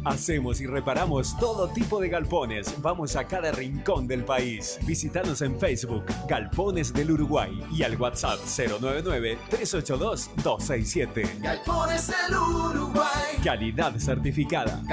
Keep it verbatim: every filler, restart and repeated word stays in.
Hacemos y reparamos todo tipo de galpones. Vamos a cada rincón del país. Visítanos en Facebook, Galpones del Uruguay, y al WhatsApp cero nueve nueve, tres ocho dos, dos seis siete. Galpones del Uruguay. Calidad certificada.